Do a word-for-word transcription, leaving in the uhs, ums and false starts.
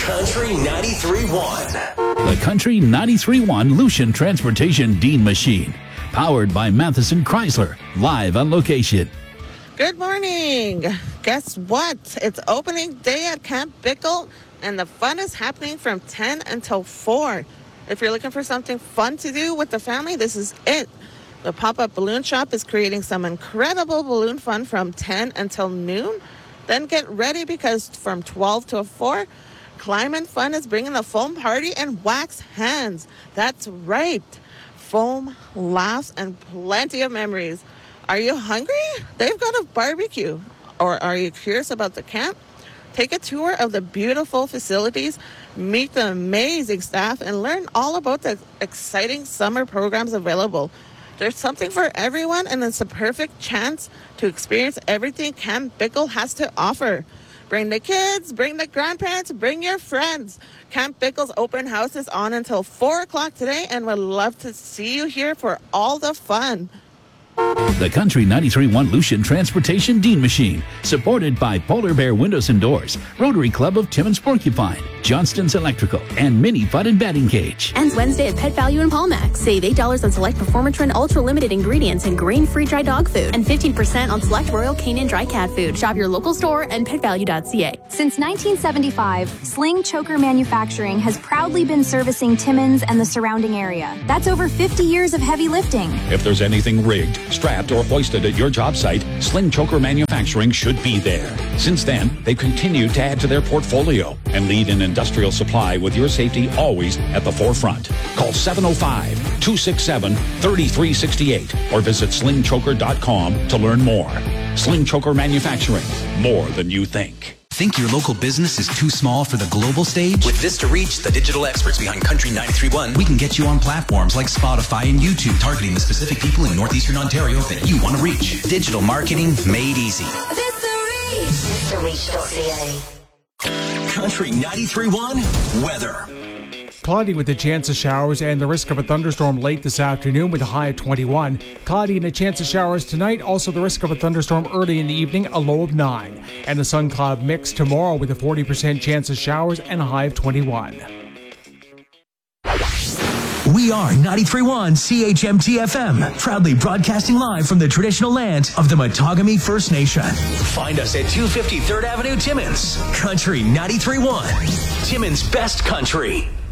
Country ninety-three point one. The Country ninety-three point one Lucian Transportation Dean Machine. Powered by Matheson Chrysler. Live on location. Good morning. Guess what? It's opening day at Camp Bickle, and the fun is happening from ten until four. If you're looking for something fun to do with the family, this is it. The pop-up balloon shop is creating some incredible balloon fun from ten until noon. Then get ready because from twelve to four, Climate Fun is bringing the foam party and wax hands. That's right. Foam, laughs, and plenty of memories. Are you hungry? They've got a barbecue. Or are you curious about the camp? Take a tour of the beautiful facilities, meet the amazing staff, and learn all about the exciting summer programs available. There's something for everyone, and it's a perfect chance to experience everything Camp Bickle has to offer. Bring the kids, bring the grandparents, bring your friends. Camp Bickle's open house is on until four o'clock today, and we'd love to see you here for all the fun. The Country ninety-three point one Lucian Transportation Dean Machine, supported by Polar Bear Windows and Doors, Rotary Club of Timmins Porcupine, Johnston's Electrical, and Mini Butted Batting Cage. Ends Wednesday at Pet Value in Palmax. Save eight dollars on select Performatrin Ultra Limited ingredients and grain-free dry dog food, and fifteen percent on select Royal Canin dry cat food. Shop your local store and pet value dot c a. Since nineteen seventy-five, Sling Choker Manufacturing has proudly been servicing Timmins and the surrounding area. That's over fifty years of heavy lifting. If there's anything rigged, strapped, or hoisted at your job site, Sling Choker Manufacturing should be there. Since then, they've continued to add to their portfolio and lead in industrial supply with your safety always at the forefront. Call seven oh five, two six seven, three three six eight or visit sling choker dot com to learn more. Sling Choker Manufacturing, more than you think. Think your local business is too small for the global stage? With Vista Reach, the digital experts behind Country ninety-three point one, We can get you on platforms like Spotify and YouTube, targeting the specific people in Northeastern Ontario that you want to reach. digital marketing made easy. Vista Reach dot c a. Country ninety-three point one weather. Cloudy with a chance of showers and the risk of a thunderstorm late this afternoon with a high of twenty-one. Cloudy and a chance of showers tonight. Also the risk of a thunderstorm early in the evening, a low of nine. And the sun cloud mix tomorrow with a forty percent chance of showers and a high of twenty-one. We are ninety-three point one C H M T F M, proudly broadcasting live from the traditional land of the Matagami First Nation. Find us at two fifty third Avenue, Timmins. Country ninety-three point one, Timmins' best country.